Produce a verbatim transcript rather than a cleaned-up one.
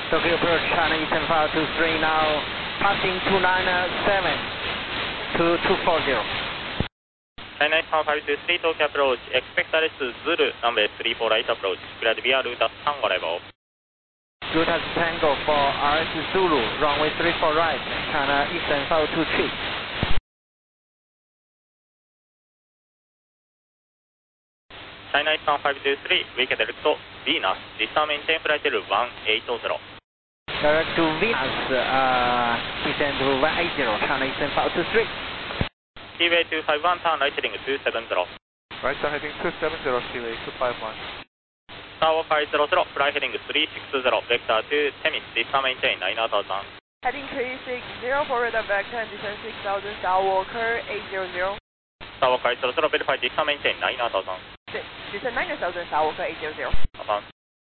Tokyo approach, China Eastern five two three now, passing two nine seven to two four zero. China Eastern five two three, Tokyo approach, expect R S Zulu, runway three four right approach, cleared via route as Tango level. Route as Tango for R S Zulu, runway three four right, China Eastern five two three. China Eastern five two three, wicked direct to Venus, distant maintain flight level one eight zero. Direct to Venus, uh, descend to one eight zero, China Eastern five two three. Seaway two five one, turn right heading two seven zero. Right turn heading two seven zero, Seaway two five one. Tower five zero zero, fly heading three six zero, vector to Temis, distant maintain nine thousand. Heading three six zero, forward and vector, and descend six thousand, Skywalker eight zero zero. Tower five zero zero, verify distant maintain nine thousand. Descend nine thousand, Skywalker eight zero zero. Affirm.